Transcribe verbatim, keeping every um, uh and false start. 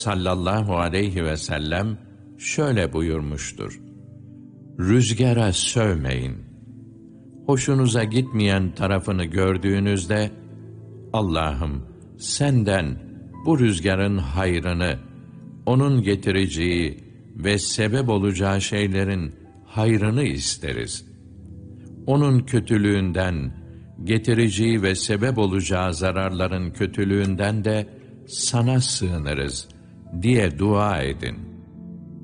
sallallahu aleyhi ve sellem şöyle buyurmuştur: Rüzgara sövmeyin. Hoşunuza gitmeyen tarafını gördüğünüzde, Allah'ım senden bu rüzgarın hayrını, onun getireceği ve sebep olacağı şeylerin hayrını isteriz. Onun kötülüğünden, getireceği ve sebep olacağı zararların kötülüğünden de sana sığınırız diye dua edin.